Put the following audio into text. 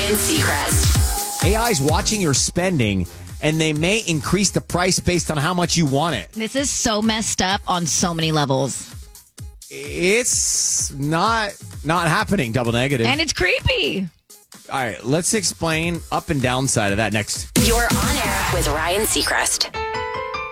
Ryan Seacrest. AI's watching your spending, and they may increase the price based on how much you want it. This is so messed up on so many levels. It's not happening, double negative. And it's creepy. All right, let's explain up and down side of that next. You're on air with Ryan Seacrest.